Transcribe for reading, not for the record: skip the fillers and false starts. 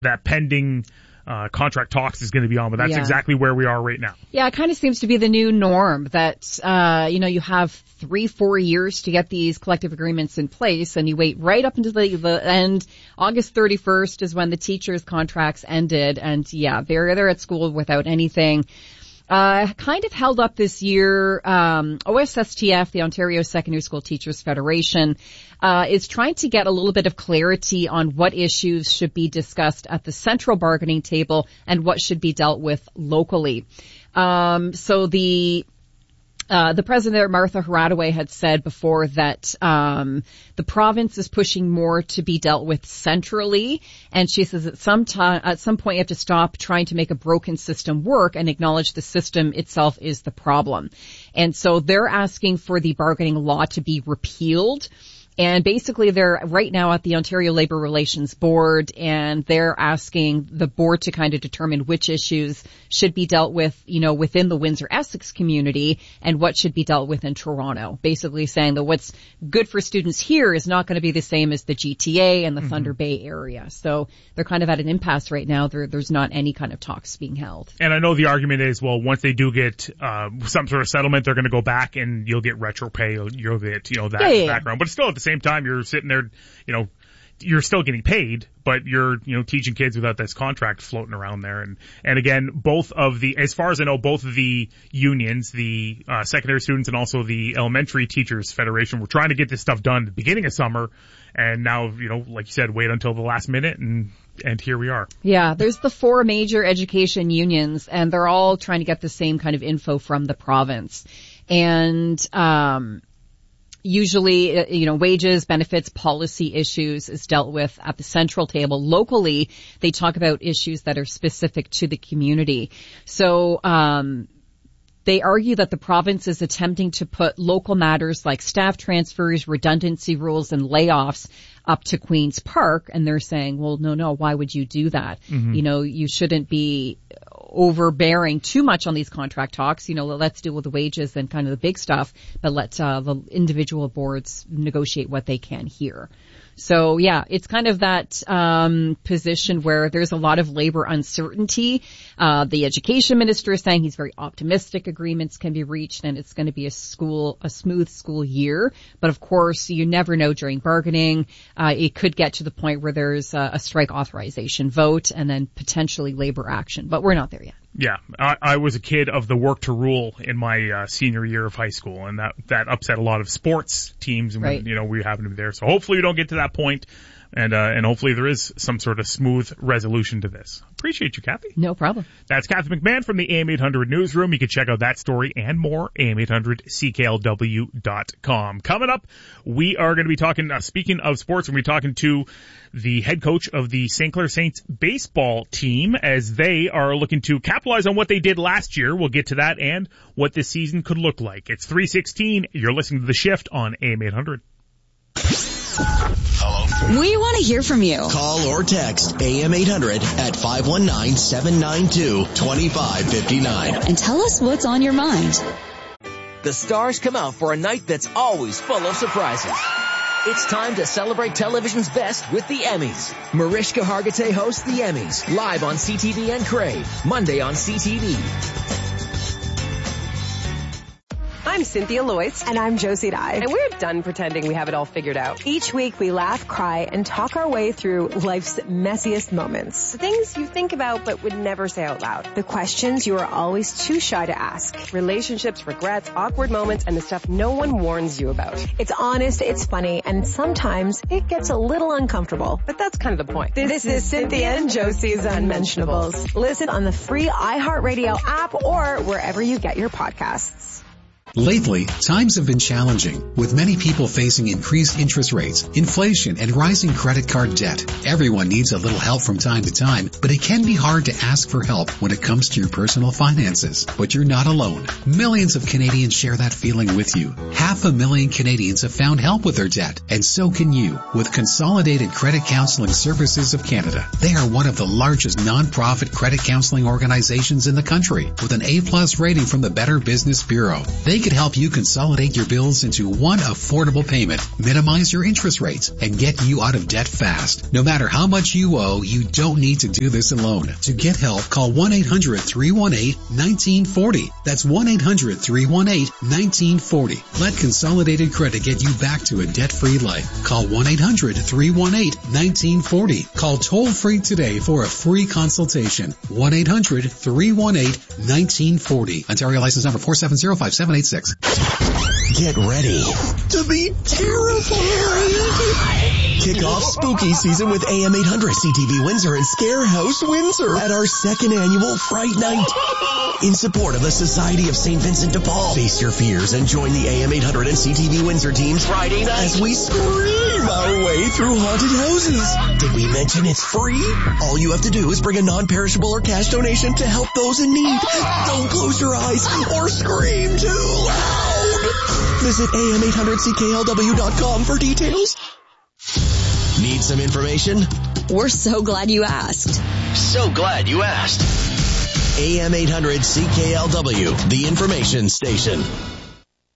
that pending contract talks is going to be on, but that's exactly where we are right now. Yeah, it kind of seems to be the new norm that, you have 3-4 years to get these collective agreements in place, and you wait right up until the end. August 31st is when the teachers' contracts ended, and they're at school without anything. Kind of held up this year. OSSTF, the Ontario Secondary School Teachers Federation, is trying to get a little bit of clarity on what issues should be discussed at the central bargaining table and what should be dealt with locally. So the president there, Martha Haradaway, had said before that the province is pushing more to be dealt with centrally, and she says at some point you have to stop trying to make a broken system work and acknowledge the system itself is the problem. And so they're asking for the bargaining law to be repealed. And basically they're right now at the Ontario Labour Relations Board, and they're asking the board to kind of determine which issues should be dealt with, within the Windsor-Essex community and what should be dealt with in Toronto. Basically saying that what's good for students here is not going to be the same as the GTA and the Thunder Bay area. So they're kind of at an impasse right now. There's not any kind of talks being held. And I know the argument is, well, once they do get some sort of settlement, they're going to go back and you'll get retro pay, you'll get, that background. But still at the same time, you're sitting there, you're still getting paid, but you're, teaching kids without this contract floating around there. And again, as far as I know, both of the unions, the secondary students and also the elementary teachers federation, were trying to get this stuff done at the beginning of summer. And now, like you said, wait until the last minute, and here we are. Yeah, there's the 4 major education unions, and they're all trying to get the same kind of info from the province. And, usually, wages, benefits, policy issues is dealt with at the central table. Locally, they talk about issues that are specific to the community. So, they argue that the province is attempting to put local matters like staff transfers, redundancy rules, and layoffs up to Queen's Park. And they're saying, well, no, why would you do that? You shouldn't be overbearing too much on these contract talks. Let's deal with the wages and kind of the big stuff, but let the individual boards negotiate what they can here. So it's kind of that position where there's a lot of labor uncertainty. The education minister is saying he's very optimistic agreements can be reached and it's going to be a smooth school year. But of course, you never know during bargaining. It could get to the point where there's a strike authorization vote and then potentially labor action. But we're not there yet. Yeah, I was a kid of the work to rule in my senior year of high school, and that upset a lot of sports teams, and right. We happen to be there. So hopefully we don't get to that point, and hopefully there is some sort of smooth resolution to this. Appreciate you, Kathy. No problem. That's Kathy McMahon from the AM800 Newsroom. You can check out that story and more, am800cklw.com. Coming up, we are going to be talking, speaking of sports, we're going to be talking to the head coach of the St. Clair Saints baseball team as they are looking to capitalize on what they did last year. We'll get to that and what this season could look like. It's 3:16. You're listening to The Shift on AM800. Hello. We want to hear from you. Call or text AM800 at 519-792-2559. And tell us what's on your mind. The stars come out for a night that's always full of surprises. It's time to celebrate television's best with the Emmys. Mariska Hargitay hosts the Emmys, live on CTV and Crave, Monday on CTV. I'm Cynthia Loyce. And I'm Josie Dye. And we're done pretending we have it all figured out. Each week we laugh, cry, and talk our way through life's messiest moments. The things you think about but would never say out loud. The questions you are always too shy to ask. Relationships, regrets, awkward moments, and the stuff no one warns you about. It's honest, it's funny, and sometimes it gets a little uncomfortable. But that's kind of the point. This is Cynthia and Josie's Unmentionables. Listen on the free iHeartRadio app or wherever you get your podcasts. Lately, times have been challenging, with many people facing increased interest rates, inflation, and rising credit card debt. Everyone needs a little help from time to time, but it can be hard to ask for help when it comes to your personal finances. But you're not alone. Millions of Canadians share that feeling with you. 500,000 Canadians have found help with their debt, and so can you, with Consolidated Credit Counseling Services of Canada. They are one of the largest non-profit credit counseling organizations in the country, with an A+ rating from the Better Business Bureau. They could help you consolidate your bills into one affordable payment, minimize your interest rates, and get you out of debt fast. No matter how much you owe, you don't need to do this alone. To get help, call 1-800-318-1940. That's 1-800-318-1940. Let Consolidated Credit get you back to a debt-free life. Call 1-800-318-1940. Call toll-free today for a free consultation. 1-800-318-1940. Ontario license number 4705786. Get ready to be terrified. Kick off spooky season with AM 800 CTV Windsor and Scare House Windsor at our second annual Fright Night. In support of the Society of St. Vincent de Paul. Face your fears and join the AM 800 and CTV Windsor teams Friday night as we scream our way through haunted houses. Did we mention it's free? All you have to do is bring a non-perishable or cash donation to help those in need. Don't close your eyes or scream too loud. Visit am800cklw.com for details. Need some information? We're so glad you asked. So glad you asked. AM 800 CKLW, the information station.